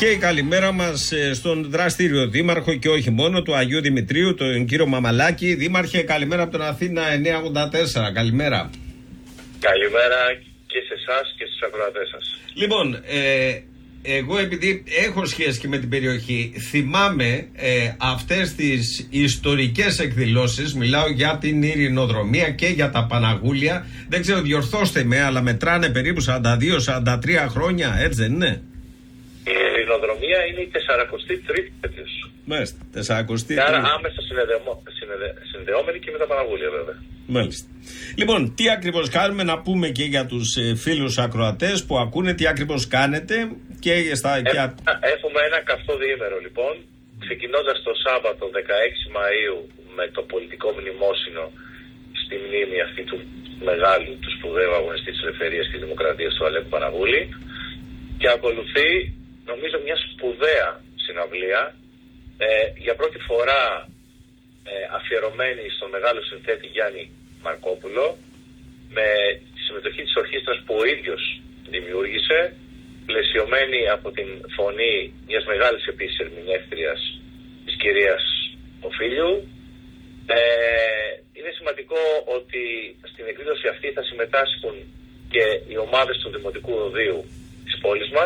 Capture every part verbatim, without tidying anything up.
Και η καλημέρα μας στον δραστήριο δήμαρχο και όχι μόνο του Αγίου Δημητρίου, τον κύριο Μαμαλάκη. Δήμαρχε, καλημέρα από τον Αθήνα εννιακόσια ογδόντα τέσσερα. Καλημέρα. Καλημέρα και σε εσάς και στους ακροατές σας. Λοιπόν, ε, εγώ επειδή έχω σχέση και με την περιοχή, θυμάμαι ε, αυτές τις ιστορικές εκδηλώσεις, μιλάω για την ειρηνοδρομία και για τα Παναγούλια. Δεν ξέρω, διορθώστε με, αλλά μετράνε περίπου σαράντα δύο σαράντα τρία χρόνια, έτσι δεν είναι? Η ειρηνοδρομία είναι η σαρανταοστή τρίτη τέτοιος. Μάλιστα, σαρανταοστή τρίτη. Άρα άμεσα συνδεωμό, συνδε, συνδεόμενοι και με τα Παναγούλια βέβαια. Μάλιστα. Λοιπόν, τι ακριβώς κάνουμε, να πούμε και για τους ε, φίλους ακροατές που ακούνε, τι ακριβώς κάνετε και στα... Ε, και... Έχουμε ένα καυτό διήμερο λοιπόν, ξεκινώντας το Σάββατο δεκαέξι Μαΐου με το πολιτικό μνημόσυνο στη μνήμη αυτή του μεγάλου, του σπουδαίου αγωνιστή της ελευθερίας και της δημοκρατίας του Αλέκου Παναγούλη, και ακολουθεί νομίζω μια σπουδαία συναυλία, ε, για πρώτη φορά ε, αφιερωμένη στον μεγάλο συνθέτη Γιάννη Μαρκόπουλο, με τη συμμετοχή της ορχήστρας που ο ίδιος δημιούργησε, πλαισιωμένη από την φωνή μιας μεγάλης επίσης ερμηνεύτριας της κυρίας Οφίλιου. Ε, είναι σημαντικό ότι στην εκδήλωση αυτή θα συμμετάσχουν και οι ομάδες του Δημοτικού Οδείου της πόλης μας.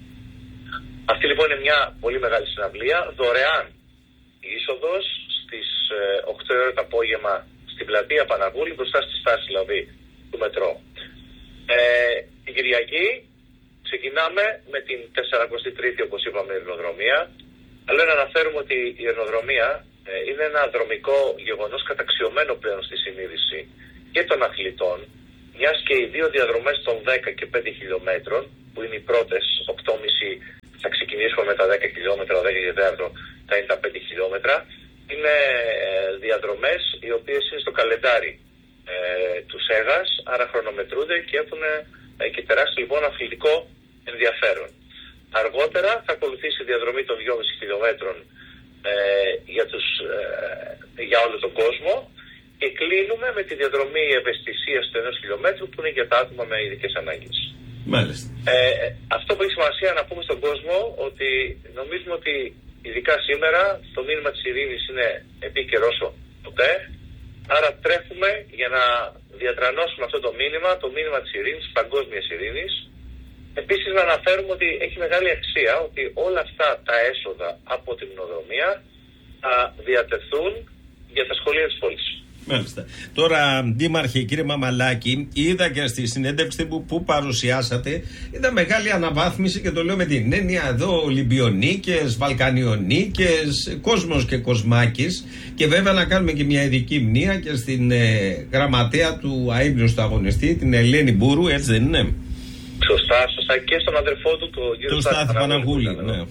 Αυτή λοιπόν είναι μια πολύ μεγάλη συναυλία, δωρεάν η είσοδος στις οκτώ ώρα το απόγευμα στην πλατεία Παναγούλη, μπροστά στη στάση δηλαδή του μετρό. Ε, την Κυριακή ξεκινάμε με την σαρανταοστή τρίτη, όπως είπαμε, ειρηνοδρομία. Αλλά να αναφέρουμε ότι η ειρηνοδρομία ε, είναι ένα δρομικό γεγονός καταξιωμένο πλέον στη συνείδηση και των αθλητών, μιας και οι δύο διαδρομές των δέκα και πέντε χιλιόμετρων, που είναι οι πρώτες οκτώ κόμμα πέντε, θα ξεκινήσουμε με τα δέκα χιλιόμετρα, δέκα και τέταρτο θα είναι τα πέντε χιλιόμετρα, είναι διαδρομές οι οποίες είναι στο καλεντάρι ε, του ΣΕΓΑΣ, άρα χρονομετρούνται και έχουν ε, και τεράστιο λοιπόν αθλητικό ενδιαφέρον. Αργότερα θα ακολουθήσει η διαδρομή των δυόμισι χιλιόμετρων ε, για, τους, ε, για όλο τον κόσμο, και κλείνουμε με τη διαδρομή ευαισθησίας του ενός χιλιόμετρου που είναι για τα άτομα με ειδικές ανάγκες. Μάλιστα. Ε, αυτό που έχει σημασία να πούμε στον κόσμο, ότι νομίζουμε ότι ειδικά σήμερα το μήνυμα της ειρήνης είναι επίκαιρο όσο ποτέ, άρα τρέχουμε για να διατρανώσουμε αυτό το μήνυμα, το μήνυμα της ειρήνης, της παγκόσμιας ειρήνης. Επίσης να αναφέρουμε ότι έχει μεγάλη αξία ότι όλα αυτά τα έσοδα από την ειρηνοδρομία θα διατεθούν για τα σχολεία της πόλης. Μάλιστα. Τώρα, Δήμαρχε, κύριε Μαμαλάκη, είδα και στη συνέντευξη που, που παρουσιάσατε, είδα μεγάλη αναβάθμιση, και το λέω με την έννοια εδώ Ολυμπιονίκες, Βαλκανιονίκες, κόσμος και κοσμάκης, και βέβαια να κάνουμε και μια ειδική μνήα και στην ε, γραμματέα του αείμνηου του αγωνιστή, την Ελένη Μπούρου, έτσι δεν είναι? Σωστά, σωστά, και στον αδερφό του, το κύριο του Στάθη Παναγούλη, ναι.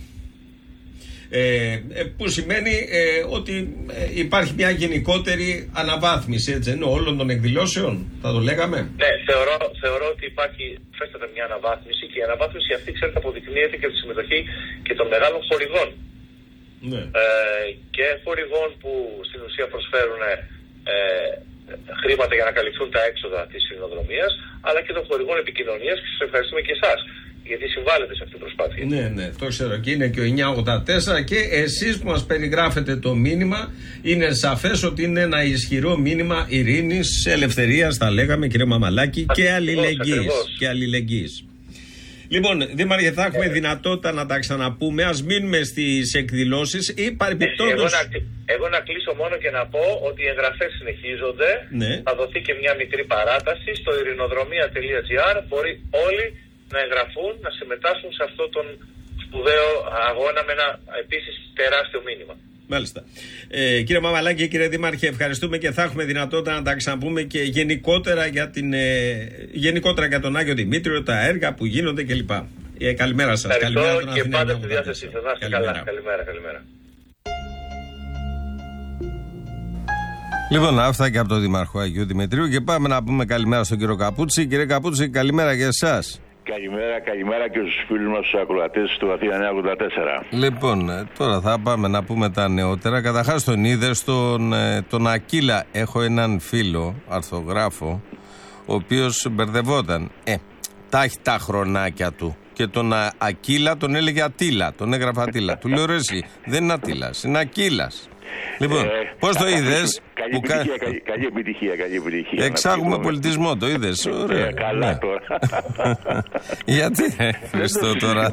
Ε, που σημαίνει ε, ότι ε, υπάρχει μια γενικότερη αναβάθμιση, έτσι, ενώ, όλων των εκδηλώσεων, θα το λέγαμε. Ναι, θεωρώ, θεωρώ ότι υπάρχει φέστατα μια αναβάθμιση, και η αναβάθμιση αυτή, ξέρετε, αποδεικνύεται και από τη συμμετοχή και των μεγάλων χορηγών. Ναι. Ε, και χορηγών που στην ουσία προσφέρουν ε, χρήματα για να καλυφθούν τα έξοδα της ειρηνοδρομίας, αλλά και των χορηγών επικοινωνίας, και σας ευχαριστούμε και εσάς, γιατί συμβάλλετε σε αυτή την προσπάθεια. Ναι, ναι, το ξέρω, και είναι και ο εννιακόσια ογδόντα τέσσερα, και εσείς που μας περιγράφετε το μήνυμα, είναι σαφές ότι είναι ένα ισχυρό μήνυμα ειρήνης, ελευθερίας, θα λέγαμε, κύριε Μαμαλάκη, και αλληλεγγύης. Και αλληλεγγύης. Λοιπόν, Δήμαρχε, θα έχουμε ε, δυνατότητα να τα ξαναπούμε. Ας μείνουμε στις εκδηλώσεις ή παρεμπιπτόντως. Εγώ, εγώ να κλείσω μόνο και να πω ότι οι εγγραφές συνεχίζονται. Ναι. Θα δοθεί και μια μικρή παράταση στο ειρηνοδρομία τελεία τζι άρ. Μπορεί όλοι να εγγραφούν, να συμμετάσχουν σε αυτό τον σπουδαίο αγώνα με ένα επίσης τεράστιο μήνυμα. Μάλιστα. Ε, κύριε Μαμαλάκη, κύριε Δήμαρχε, ευχαριστούμε, και θα έχουμε δυνατότητα να τα ξαναπούμε και γενικότερα για, την, ε, γενικότερα για τον Άγιο Δημήτριο, τα έργα που γίνονται κλπ. Ε, καλημέρα σας. Καλημέρα τον και πάντα στη διάθεσή σας. Να είστε καλά. Καλημέρα, καλημέρα. Λοιπόν, αυτά και από τον Δήμαρχο Αγίου Δημητρίου, και πάμε να πούμε καλημέρα στον κύριο Καπούτσι. Κύριε Καπούτσι, καλημέρα για εσάς. Καλημέρα, καλημέρα και στους φίλους μας τους ακροατές του Αθήνα εννιακόσια ογδόντα τέσσερα. Λοιπόν, τώρα θα πάμε να πούμε τα νεότερα. Καταρχάς τον είδες τον, τον Ακύλα. Έχω έναν φίλο, αρθογράφο, ο οποίος μπερδευόταν. Ε, τα έχει τα χρονάκια του. και τον Ακύλα τον έλεγε Ατήλα. Τον έγραφε Ατήλα. Του λέω ρε εσύ, δεν είναι Ατήλας, είναι Ακύλας. Λοιπόν, ε, πώς το είδες? Καλή, που επιτυχία, κα... καλή, καλή επιτυχία, καλή επιτυχία. Εξάγουμε πολιτισμό, το είδες? Ωραία. Ε, καλά ναι. Τώρα. Γιατί, Χριστό τώρα.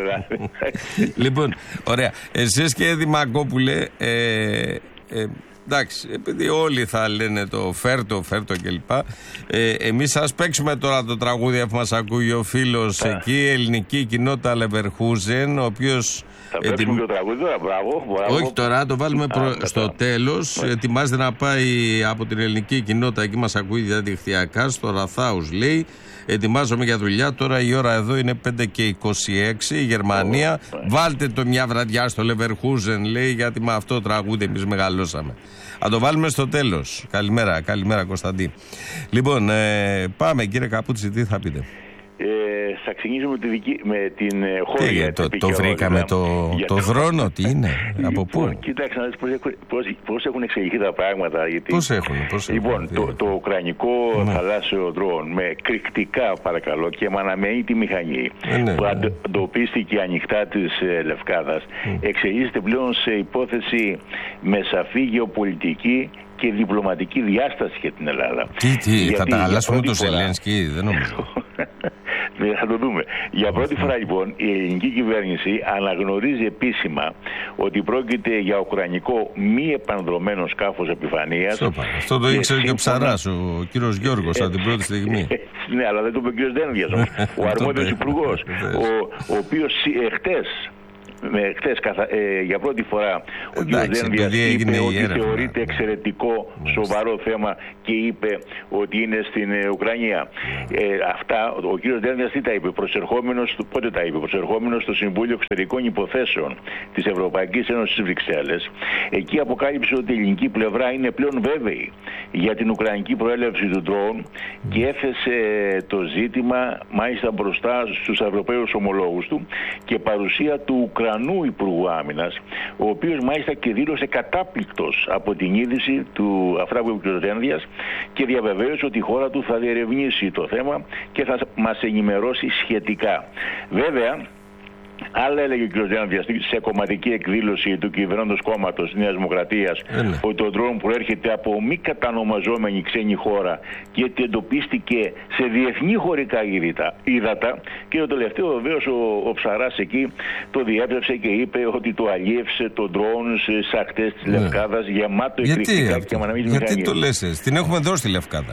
Λοιπόν, ωραία. Εσείς και Δημακόπουλε, ε, ε, εντάξει, επειδή όλοι θα λένε το φέρτο, φέρτο κλπ. Ε, εμείς σας παίξουμε τώρα το τραγούδι που μας ακούει ο φίλος εκεί, η ελληνική κοινότητα Leverkusen, ο οποίος... Θα παίξουμε το τραγούδι τώρα, μπράβο, μπράβο. Όχι τώρα, το βάλουμε προ... Α, στο τέλος. Ετοιμάζεται να πάει από την ελληνική κοινότητα, εκεί μας ακούει διαδικτυακά, στο Ραθάους λέει. Ετοιμάζομαι για δουλειά. Τώρα η ώρα εδώ είναι πέντε και είκοσι έξι. Η Γερμανία. Oh, βάλτε το μια βραδιά στο Leverkusen, λέει, γιατί με αυτό το τραγούδι εμείς μεγαλώσαμε. Θα το βάλουμε στο τέλος. Καλημέρα, καλημέρα Κωνσταντή. Λοιπόν, ε, πάμε κύριε Καπούτσι, τι θα πείτε? Ε, θα ξεκινήσουμε με, τη δική, με την χώρια. Το, το βρήκαμε το, το δρόνο, τι είναι, από πού? Κοίταξε να δεις πώς, πώς, πώς έχουν εξελιχθεί τα πράγματα. Γιατί, πώς έχουν, πώς λοιπόν, έχουν, το, το ουκρανικό ναι. θαλάσσιο ντρόουν με κρυκτικά παρακαλώ και με αναμενήτη μηχανή ε, ναι, που ναι. εντοπίστηκε ανοιχτά της ε, Λευκάδας mm. εξελίσσεται πλέον σε υπόθεση με σαφή γεωπολιτική και διπλωματική διάσταση για την Ελλάδα. Τι, τι, γιατί, θα τα αλλάσουμε το Ζελένσκι, δεν νομίζω. Ναι, θα το δούμε. Για πρώτη φορά λοιπόν η ελληνική κυβέρνηση αναγνωρίζει επίσημα ότι πρόκειται για ουκρανικό μη επανδρομένο σκάφος επιφανείας. Αυτό το ήξερε και ο Ψαράς, ο κύριος Γιώργος, από την πρώτη στιγμή. Ναι, αλλά δεν το είπε ο κύριος Δένδιας, ο αρμόδιος υπουργός, ο οποίος χτες με, χθες, καθα, ε, για πρώτη φορά ο κ. Δένδιας είπε ότι έρευνα, θεωρείται εξαιρετικό σοβαρό θέμα και είπε ότι είναι στην ε, Ουκρανία. Ε, αυτά ο κ. Δένδιας τι τα είπε, προσερχόμενος, πότε τα είπε, προσερχόμενος στο Συμβούλιο Εξωτερικών Υποθέσεων της Ευρωπαϊκής Ένωσης στις Βρυξέλλες. Εκεί αποκάλυψε ότι η ελληνική πλευρά είναι πλέον βέβαιη για την ουκρανική προέλευση του ντρόουν και έθεσε το ζήτημα μάλιστα μπροστά στους Ευρωπαίους ομολόγους του και παρουσία του Ουκρανού Υπουργού Άμυνας, ο οποίος μάλιστα και δήλωσε κατάπληκτος από την είδηση του αυτά που είπε ο κ. Δένδιας και διαβεβαίωσε ότι η χώρα του θα διερευνήσει το θέμα και θα μας ενημερώσει σχετικά. Βέβαια, άλλα έλεγε ο κ. Δένδιας σε κομματική εκδήλωση του κυβερνώντος κόμματος της Νέας Δημοκρατίας mm. ότι το ντρόουν προέρχεται από μη κατανομαζόμενη ξένη χώρα και ότι εντοπίστηκε σε διεθνή χωρικά ύδατα. Και το τελευταίο βεβαίως ο, ο Ψαράς εκεί το διέπρεψε και είπε ότι το αλλιεύσε το ντρόουν σε ακτές της mm. Λευκάδας γεμάτο εκρηκτικά και μαναμίζει μηχανή. Γιατί το λες εσύ, την έχουμε δώσει τη Λευκάδα.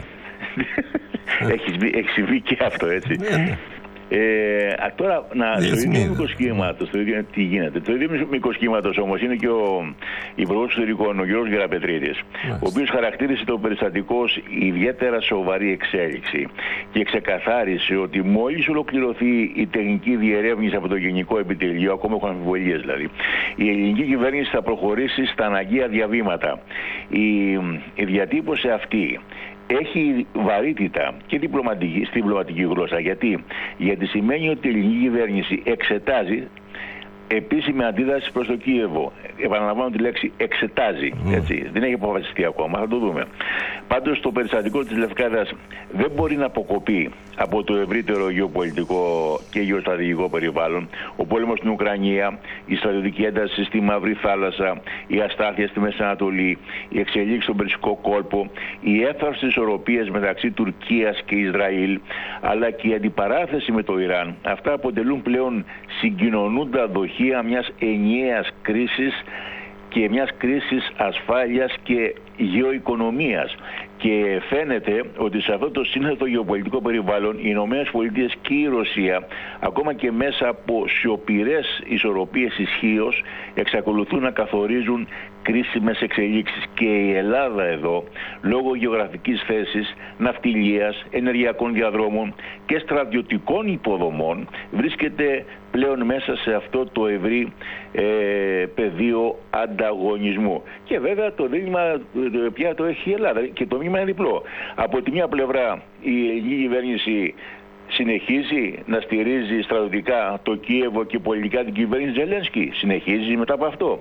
Έχει συμβεί και αυτό έτσι. Yeah. Ε, τώρα, να, στο ίδιο μήκος κύματος, τι γίνεται. Το ίδιο μήκος κύματος όμως είναι και ο Υπουργός Εξωτερικών, ο Γιώργος Γεραπετρίδης, yes. ο οποίος χαρακτήρισε το περιστατικό ως ιδιαίτερα σοβαρή εξέλιξη και ξεκαθάρισε ότι μόλις ολοκληρωθεί η τεχνική διερεύνηση από το Γενικό Επιτελείο, ακόμα έχουν αμφιβολίες δηλαδή, η ελληνική κυβέρνηση θα προχωρήσει στα αναγκαία διαβήματα. Η, η διατύπωση αυτή έχει βαρύτητα και διπλωματική, στη διπλωματική γλώσσα. Γιατί? Γιατί σημαίνει ότι η ελληνική κυβέρνηση εξετάζει επίσημη αντίδραση προς το Κίεβο. Επαναλαμβάνω τη λέξη εξετάζει. Έτσι. Δεν έχει αποφασιστεί ακόμα. Θα το δούμε. Πάντως το περιστατικό της Λευκάδας δεν μπορεί να αποκοπεί από το ευρύτερο γεωπολιτικό και γεωστρατηγικό περιβάλλον. Ο πόλεμος στην Ουκρανία, η στρατιωτική ένταση στη Μαύρη Θάλασσα, η αστάθεια στη Μέση Ανατολή, η εξελίξη στον Περσικό κόλπο, η έφαρση της ισορροπίας μεταξύ Τουρκίας και Ισραήλ, αλλά και η αντιπαράθεση με το Ιράν. Αυτά αποτελούν πλέον συγκοινωνούντα δοχεία μιας ενιαίας κρίσης και μιας κρίσης ασφάλειας και γεωοικονομίας. Και φαίνεται ότι σε αυτό το σύνθετο γεωπολιτικό περιβάλλον οι Ηνωμένες Πολιτείες και η Ρωσία, ακόμα και μέσα από σιωπηρές ισορροπίες ισχύως, εξακολουθούν να καθορίζουν κρίσιμες εξελίξεις. Και η Ελλάδα εδώ, λόγω γεωγραφικής θέσης, ναυτιλίας, ενεργειακών διαδρόμων και στρατιωτικών υποδομών, βρίσκεται πλέον μέσα σε αυτό το ευρύ ε, πεδίο ανταγωνισμού. Και βέβαια το δίλημμα πια το έχει η Ελλάδα και το μήνυμα είναι διπλό. Από τη μια πλευρά η ελληνική κυβέρνηση συνεχίζει να στηρίζει στρατιωτικά το Κίεβο και πολιτικά την κυβέρνηση Ζελένσκι? Συνεχίζει μετά από αυτό?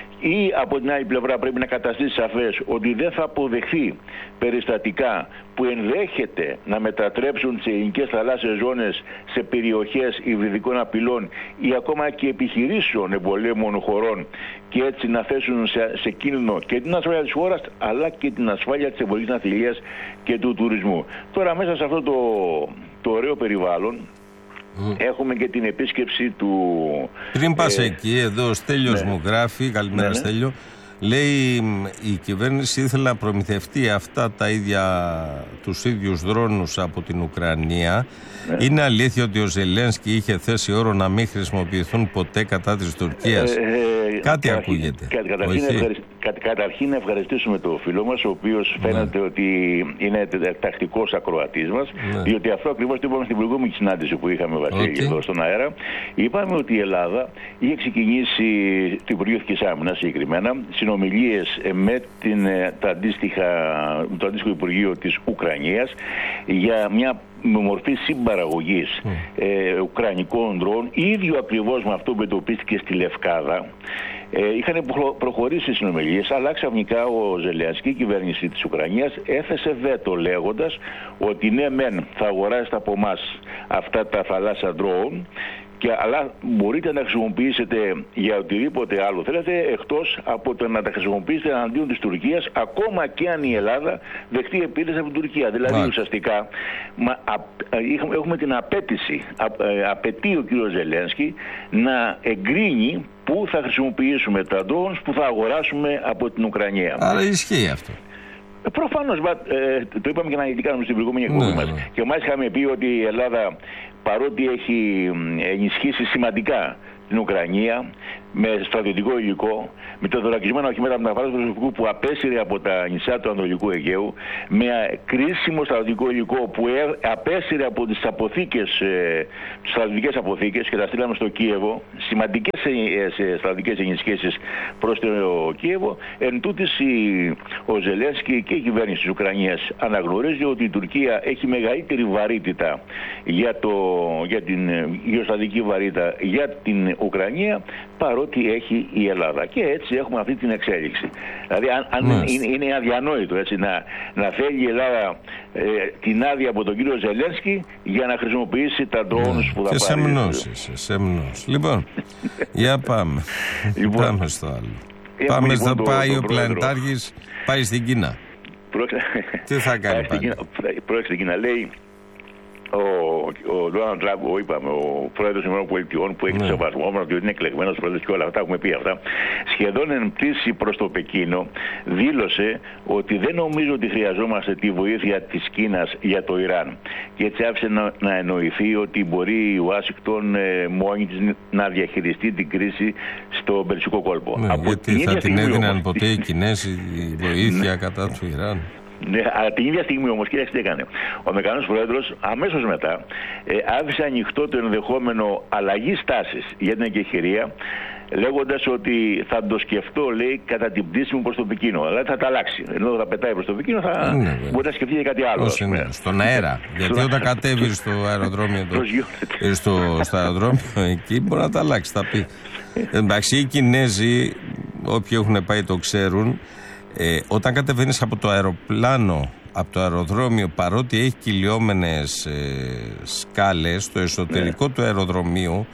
Ή από την άλλη πλευρά πρέπει να καταστήσει σαφές ότι δεν θα αποδεχθεί περιστατικά που ενδέχεται να μετατρέψουν τις ελληνικές θαλάσσιες ζώνες σε περιοχές υβριδικών απειλών ή ακόμα και επιχειρήσεων εμπολέμων χωρών, και έτσι να θέσουν σε, σε κίνδυνο και την ασφάλεια της χώρας αλλά και την ασφάλεια της εμπορικής ναυτιλίας και του τουρισμού. Τώρα μέσα σε αυτό το, το ωραίο περιβάλλον Mm. έχουμε και την επίσκεψη του... Πριν πας ε, εκεί, εδώ ο Στέλιος ναι. μου γράφει, καλημέρα ναι, ναι. Στέλιο, λέει η κυβέρνηση ήθελε να προμηθευτεί αυτά τα ίδια, τους ίδιους δρόνους από την Ουκρανία. Ναι. Είναι αλήθεια ότι ο Ζελένσκι είχε θέσει όρο να μην χρησιμοποιηθούν ποτέ κατά της Τουρκίας? Ε, ε, Κάτι καταρχήν, ακούγεται. Κα, καταρχήν, ευχαρισ, κα, καταρχήν να ευχαριστήσουμε τον φίλο μας, ο οποίος ναι. φαίνεται ότι είναι τακτικός ακροατής μας, ναι. διότι αυτό ακριβώς το είπαμε στην προηγούμενη συνάντηση που είχαμε, Βασίλη, okay. εδώ στον αέρα. Είπαμε ότι η Ελλάδα είχε ξεκινήσει, το Υπουργείο Εθνικής Άμυνας συγκεκριμένα, συνομιλίες με την, τα αντίστοιχα, το αντίστοιχο Υπουργείο της Ουκρανίας για μια με μορφή συμπαραγωγής mm. ε, ουκρανικών ντρόουν, ίδιο ακριβώς με αυτό που εντοπίστηκε στη Λευκάδα. Ε, είχαν προχωρήσει οι συνομιλίες, αλλά ξαφνικά ο Ζελένσκι, η κυβέρνηση της Ουκρανίας, έθεσε βέτο λέγοντας ότι ναι μεν θα αγοράσετε από εμάς αυτά τα θαλάσσια ντρόουν, και, αλλά μπορείτε να χρησιμοποιήσετε για οτιδήποτε άλλο θέλετε, εκτός από το να τα χρησιμοποιήσετε εναντίον της Τουρκίας, ακόμα και αν η Ελλάδα δεχτεί επίθεση από την Τουρκία. Δηλαδή Μάλιστα. ουσιαστικά μα, α, α, έχουμε την απέτηση, α, α, απαιτεί ο κ. Ζελένσκι να εγκρίνει που θα χρησιμοποιήσουμε τα drones που θα αγοράσουμε από την Ουκρανία. Άρα ισχύει αυτό. Προφανώς, ε, το είπαμε και αναλυτικά στην προηγούμενη εκπομπή ναι, μας. Ναι. Και μάλιστα είχαμε πει ότι η Ελλάδα, παρότι έχει ενισχύσει σημαντικά την Ουκρανία με στρατιωτικό υλικό, με το δωρακισμένα οχήματα μεταφοράς προσωπικού που απέσυρε από τα νησιά του Ανατολικού Αιγαίου, με κρίσιμο στρατιωτικό υλικό που απέσυρε από τις αποθήκες, ε, τις στρατιωτικές αποθήκες και τα στείλαμε στο Κίεβο, σημαντικές ε, στρατιωτικές ενισχύσεις προς το Κίεβο. Εν τούτης, ο Ζελένσκι και η κυβέρνηση της Ουκρανίας αναγνωρίζει ότι η Τουρκία έχει μεγαλύτερη βαρύτητα για, το, για την γεωστρατηγική βαρύτητα για την Ουκρανία παρότι έχει η Ελλάδα. Και έτσι έχουμε αυτή την εξέλιξη. Δηλαδή αν, αν είναι, είναι αδιανόητο έτσι, να, να θέλει η Ελλάδα ε, την άδεια από τον κύριο Ζελένσκι για να χρησιμοποιήσει τα drones που θα και πάρει. Σεμνώσεις, σεμνώσεις. Λοιπόν, για πάμε. Λοιπόν, πάμε στο άλλο. Πάμε στο λοιπόν, πάει το, το ο Πλανητάρχης, πάει στην Κίνα. Πρόκειται... Τι θα κάνει πάλι? Πρόκειται στην Κίνα, λέει ο Ντόναλντ Τραμπ, ο, είπαμε, ο πρόεδρος των ΗΠΑ που έχει ναι. σεβασμό, ότι είναι εκλεγμένος πρόεδρος και όλα αυτά, έχουμε πει αυτά, σχεδόν εν πτήση προς το Πεκίνο, δήλωσε ότι δεν νομίζω ότι χρειαζόμαστε τη βοήθεια της Κίνας για το Ιράν. Και έτσι άφησε να, να εννοηθεί ότι μπορεί η Ουάσιγκτον ε, μόνη της να διαχειριστεί την κρίση στο Περσικό κόλπο. Ναι, από γιατί την θα την έδιναν όμως, ποτέ οι Κινέζοι βοήθεια κατά του Ιράν? Ναι, αλλά την ίδια στιγμή όμως, κοίταξε τι έκανε. Ο Αμερικανός Πρόεδρος αμέσως μετά ε, άφησε ανοιχτό το ενδεχόμενο αλλαγής στάσης για την εκεχηρία, λέγοντας ότι θα το σκεφτώ, λέει, κατά την πτήση μου προς το Πεκίνο. Δηλαδή θα τα αλλάξει. Ενώ θα πετάει προς το Πεκίνο, θα ναι, μπορεί να σκεφτεί για κάτι άλλο. Στον αέρα. Γιατί όταν κατέβει στο αεροδρόμιο, το, στο, στο αεροδρόμιο εκεί μπορεί να τα αλλάξει. Θα πει. Εντάξει, οι Κινέζοι, όποιοι έχουν πάει το ξέρουν. Ε, όταν κατεβαίνεις από το αεροπλάνο, από το αεροδρόμιο, παρότι έχει κυλιόμενες ε, σκάλες στο εσωτερικό ναι. του αεροδρομίου,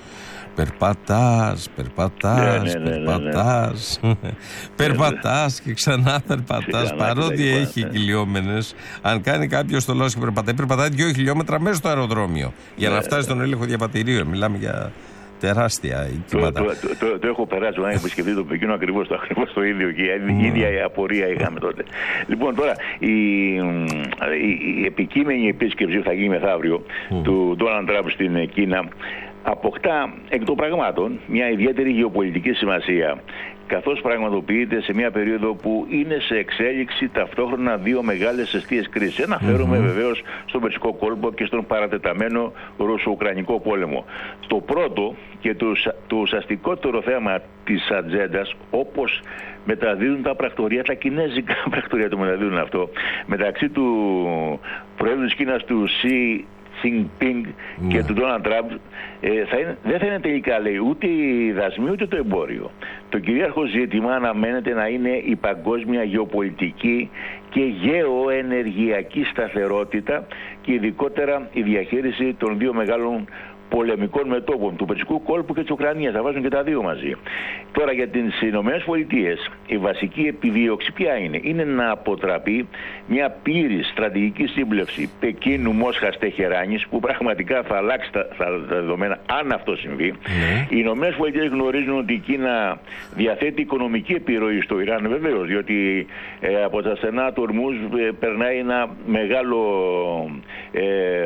περπατάς, περπατάς, ναι, ναι, ναι, περπατάς, ναι, ναι. περπατάς και ξανά περπατάς, παρότι ναι, έχει ναι. κυλιόμενες. Αν κάνει κάποιος το λόγο και περπατάει, περπατάει δύο χιλιόμετρα μέσα στο αεροδρόμιο για ναι, να φτάσει στον έλεγχο διαβατηρίου. Μιλάμε για τεράστια κύματα. Το, το, το, το έχω περάσει, όταν έχω επισκεφτεί το Πεκίνο, ακριβώς το, ακριβώς το ίδιο και η mm. ίδια απορία είχαμε τότε. Λοιπόν, τώρα η, η, η επικείμενη επίσκεψη που θα γίνει μεθαύριο mm. του Ντόναλντ Τραμπ στην Κίνα αποκτά εκ των πραγμάτων μια ιδιαίτερη γεωπολιτική σημασία, καθώς πραγματοποιείται σε μια περίοδο που είναι σε εξέλιξη ταυτόχρονα δύο μεγάλες αιστείες κρίσης. Αναφέρομαι mm-hmm. βεβαίως στον Περσικό κόλπο και στον παρατεταμένο Ρωσο-Ουκρανικό πόλεμο. Το πρώτο και το, το ουσιαστικότερο θέμα της ατζέντας, όπως μεταδίδουν τα πρακτορία, τα κινέζικα πρακτορία το μεταδίδουν αυτό, μεταξύ του Προέδρου της Κίνας, του Σι Jinping mm. και του Ντόναλντ Τραμπ ε, θα είναι, δεν θα είναι τελικά, λέει, ούτε οι δασμοί ούτε το εμπόριο. Το κυρίαρχο ζήτημα αναμένεται να είναι η παγκόσμια γεωπολιτική και γεωενεργειακή σταθερότητα και ειδικότερα η διαχείριση των δύο μεγάλων πολεμικών μετώπων, του Περσικού κόλπου και της Ουκρανίας. Θα βάζουν και τα δύο μαζί. Τώρα για τις Ηνωμένες Πολιτείες, η βασική επιδίωξη ποια είναι? Είναι να αποτραπεί μια πλήρη στρατηγική σύμπλευση Πεκίνου, Μόσχας, Τεχεράνης, που πραγματικά θα αλλάξει τα, τα δεδομένα αν αυτό συμβεί. Mm. Οι Ηνωμένες Πολιτείες γνωρίζουν ότι η Κίνα διαθέτει οικονομική επιρροή στο Ιράν, βεβαίως, διότι ε, από τα στενά του Ορμούζ ε, περνάει ένα μεγάλο ε,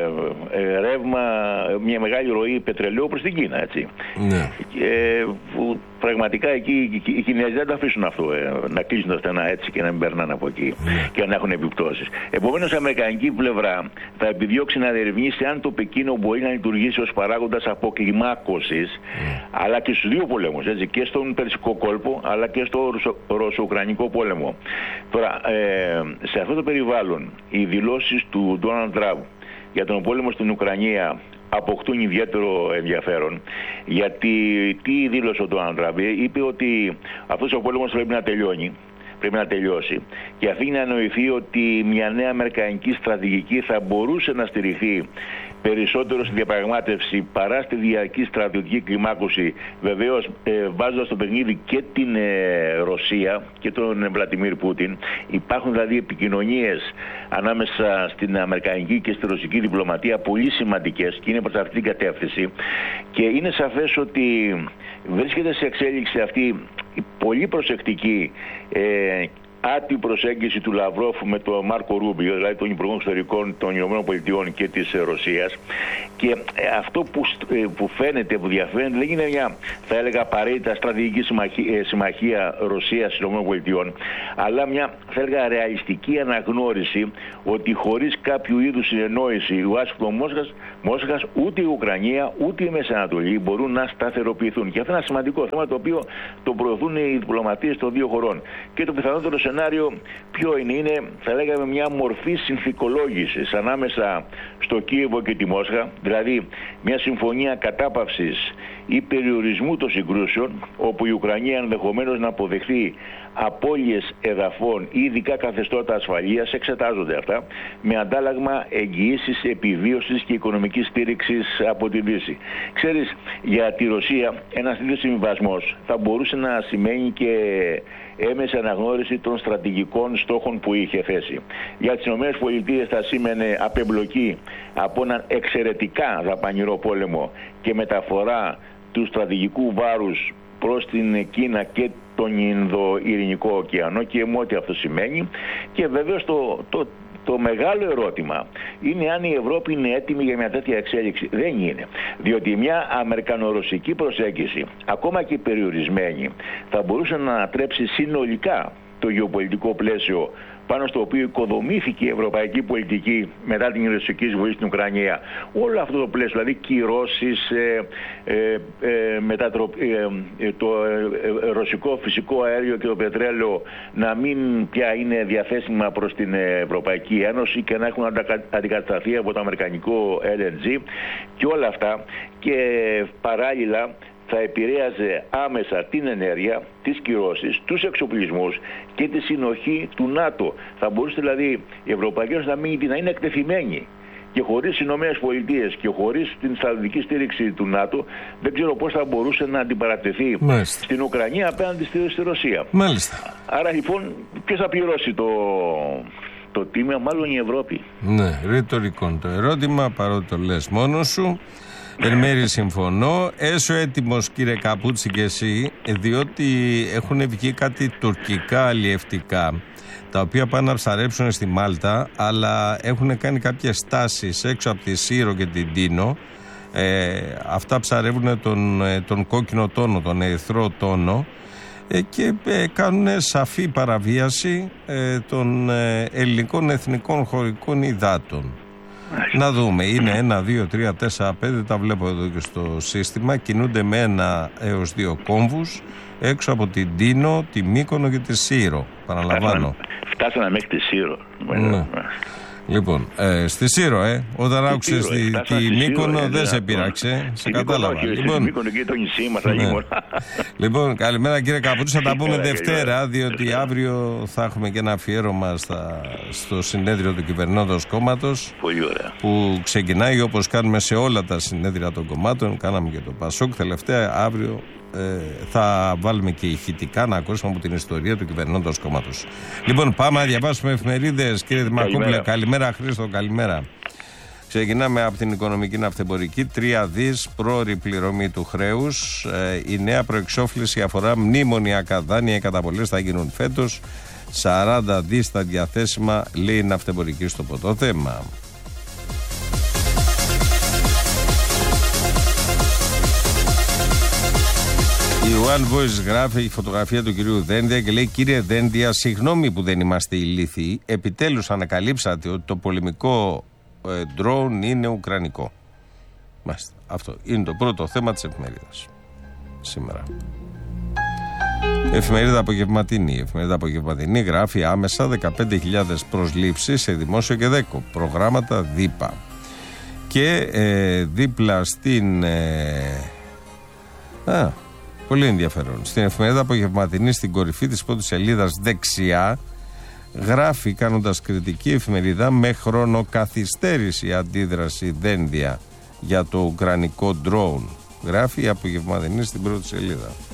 ε, ρεύμα, μια μεγάλη ροή πετρελαίου προς την Κίνα, έτσι. Ναι. Ε, που πραγματικά εκεί οι Κινέζοι δεν το αφήσουν αυτό, ε, να κλείσουν τα στενά έτσι και να μην περνάνε από εκεί ναι. και να έχουν επιπτώσεις. Επομένως, η αμερικανική πλευρά θα επιδιώξει να διερευνήσει αν το Πεκίνο μπορεί να λειτουργήσει ως παράγοντας αποκλιμάκωσης, ναι. αλλά και στους δύο πολέμους, έτσι, και στον Περσικό κόλπο, αλλά και στο Ρωσο-Ουκρανικό πόλεμο. Τώρα, ε, σε αυτό το περιβάλλον, οι δηλώσεις του Ντόναλντ Τραμπ για τον πόλεμο στην Ουκρανία αποκτούν ιδιαίτερο ενδιαφέρον, γιατί τι δήλωσε ο Ντόναλντ Τραμπ? Είπε ότι αυτός ο πόλεμος πρέπει να τελειώνει, πρέπει να τελειώσει, και αφήνει να εννοηθεί ότι μια νέα αμερικανική στρατηγική θα μπορούσε να στηριχθεί περισσότερο στη διαπραγμάτευση παρά στη διαρκή στρατιωτική κλιμάκωση, βεβαίως ε, βάζοντας στο παιχνίδι και την ε, Ρωσία και τον Βλαντιμίρ Πούτιν. Υπάρχουν δηλαδή επικοινωνίες ανάμεσα στην αμερικανική και στη ρωσική διπλωματία πολύ σημαντικές και είναι προς αυτή την κατεύθυνση, και είναι σαφές ότι βρίσκεται σε εξέλιξη αυτή η πολύ προσεκτική ε, άτη προσέγγιση του Λαυρόφ με τον Μάρκο Ρούμπιο, δηλαδή τον Υπουργό Εξωτερικών των ΗΠΑ και της Ρωσίας, και αυτό που, που φαίνεται, που διαφαίνεται, δεν είναι μια, θα έλεγα, απαραίτητα στρατηγική συμμαχία, συμμαχία Ρωσίας-ΗΠΑ, αλλά μια, θα έλεγα, ρεαλιστική αναγνώριση ότι χωρίς κάποιο είδους συνεννόηση Ουάσιγκτον-Μόσχας, Μόσχας, ούτε η Ουκρανία ούτε η Μέση Ανατολή μπορούν να σταθεροποιηθούν. Και αυτό είναι ένα σημαντικό θέμα, το οποίο το προωθούν οι διπλωματίες των δύο χωρών. Και το πιθανότερο σενάριο ποιο είναι? Είναι, θα λέγαμε, μια μορφή συνθηκολόγησης ανάμεσα στο Κίεβο και τη Μόσχα, δηλαδή μια συμφωνία κατάπαυσης ή περιορισμού των συγκρούσεων, όπου η Ουκρανία ενδεχομένως να αποδεχθεί απώλειες εδαφών ή ειδικά καθεστώτα ασφαλείας, εξετάζονται αυτά, με αντάλλαγμα εγγυήσεις επιβίωσης και οικονομικής στήριξης από τη Δύση. Ξέρεις, για τη Ρωσία ένας τέτοιος συμβιβασμός θα μπορούσε να σημαίνει και έμεση αναγνώριση των στρατηγικών στόχων που είχε θέσει. Για τις ΗΠΑ θα σήμαινε απεμπλοκή από έναν εξαιρετικά δαπανηρό πόλεμο και μεταφορά του στρατηγικού βάρους προς την Κίνα και τον Ινδο-Ειρηνικό ωκεανό, και με ό,τι αυτό σημαίνει. Και βεβαίως το, το, το μεγάλο ερώτημα είναι αν η Ευρώπη είναι έτοιμη για μια τέτοια εξέλιξη. Δεν είναι. Διότι μια αμερικανο-ρωσική προσέγγιση, ακόμα και περιορισμένη, θα μπορούσε να ανατρέψει συνολικά το γεωπολιτικό πλαίσιο πάνω στο οποίο οικοδομήθηκε η ευρωπαϊκή πολιτική μετά την ρωσική εισβολή στην Ουκρανία. Όλο αυτό το πλαίσιο, δηλαδή κυρώσεις, ε, ε, ε, μετατροπ, ε, ε, το ε, ε, ρωσικό φυσικό αέριο και το πετρέλαιο να μην πια είναι διαθέσιμα προς την Ευρωπαϊκή Ένωση και να έχουν αντικατασταθεί από το αμερικανικό ελ εν τζι και όλα αυτά, και παράλληλα θα επηρέαζε άμεσα την ενέργεια, τις κυρώσεις, τους εξοπλισμούς και τη συνοχή του ΝΑΤΟ. Θα μπορούσε δηλαδή η Ευρωπαϊκή Ένωση να, μην, να είναι εκτεθειμένη. Και χωρίς τις Ηνωμένες Πολιτείες και χωρίς την στρατιωτική στήριξη του ΝΑΤΟ, δεν ξέρω πώς θα μπορούσε να αντιπαρατεθεί Μάλιστα. στην Ουκρανία απέναντι στη, στη Ρωσία. Μάλιστα. Άρα λοιπόν, ποιος θα πληρώσει το, το τίμημα? Μάλλον η Ευρώπη. Ναι, ρητορικό το ερώτημα, παρότι το λες μόνος σου. Εν μέρει συμφωνώ. Έσω έτοιμος, κύριε Καπούτσι, και εσύ, διότι έχουν βγει κάτι τουρκικά αλλιευτικά, τα οποία πάνε να ψαρέψουν στη Μάλτα, αλλά έχουν κάνει κάποιες στάσεις έξω από τη Σύρο και την Τίνο. Ε, αυτά ψαρεύουν τον, τον κόκκινο τόνο, τον ερυθρό τόνο, ε, και ε, κάνουν σαφή παραβίαση ε, των ε, ελληνικών εθνικών χωρικών υδάτων. Να δούμε, είναι ένα, δύο, τρία, τέσσερα, πέντε, τα βλέπω εδώ και στο σύστημα, κινούνται με ένα έως δύο κόμβους έξω από την Τίνο, τη Μύκονο και τη Σύρο, παραλαμβάνω. Φτάσανε μέχρι τη Σύρο. Ναι. Λοιπόν, ε, στη Σύρο, ε, όταν άκουσε τη, τη Μύκονο, δεν σε πείραξε. Σε κατάλαβα. Λοιπόν, Μύκονο και το νησί μας, λοιπόν, καλημέρα κύριε Καπούτση, θα τα πούμε Δευτέρα, διότι αύριο θα έχουμε και ένα αφιέρωμα στα, στο συνέδριο του κυβερνώντος κόμματος. Πολύ ωραία. Που ξεκινάει όπως κάνουμε σε όλα τα συνέδρια των κομμάτων. Κάναμε και το Πασόκ. Τελευταία, αύριο ε, θα βάλουμε και ηχητικά να ακούσουμε από την ιστορία του κυβερνώντος κόμματος. Λοιπόν, πάμε να διαβάσουμε εφημερίδες, κύριε Δημακόπουλε. Καλημέρα, Χρήστο, καλημέρα. Ξεκινάμε από την οικονομική ναυτεμπορική. Τρία δις πρόωρη πληρωμή του χρέους. Ε, η νέα προεξόφληση αφορά μνημονιακά δάνεια. Οι καταβολές θα γίνουν φέτος. σαράντα δις τα διαθέσιμα, λέει η ναυτεμπορική στο ποτό θέμα. Η One Voice γράφει, η φωτογραφία του κυρίου Δένδια και λέει: κύριε Δένδια, συγγνώμη που δεν είμαστε ηλίθιοι. Επιτέλους ανακαλύψατε ότι το πολεμικό ντρόουν ε, είναι ουκρανικό. Μάλιστα. Αυτό είναι το πρώτο θέμα της εφημερίδας σήμερα. Εφημερίδα Απογευματινή. Εφημερίδα Απογευματινή γράφει άμεσα δεκαπέντε χιλιάδες προσλήψεις σε δημόσιο και δέκο. Προγράμματα ΔΥΠΑ. Και ε, δίπλα στην. Ε, α, πολύ ενδιαφέρον. Στην εφημερίδα Απογευματινή, στην κορυφή της πρώτης σελίδας δεξιά, γράφει κάνοντας κριτική εφημερίδα με χρονοκαθυστέρηση αντίδραση Δένδια για το ουκρανικό ντρόουν. Γράφει η Απογευματινή στην πρώτη σελίδα.